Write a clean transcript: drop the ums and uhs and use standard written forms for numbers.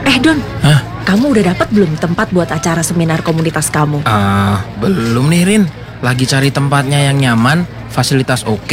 Don, Hah? kamu udah dapat belum tempat buat acara seminar komunitas kamu? Belum nih Rin. Lagi cari tempatnya yang nyaman, fasilitas oke,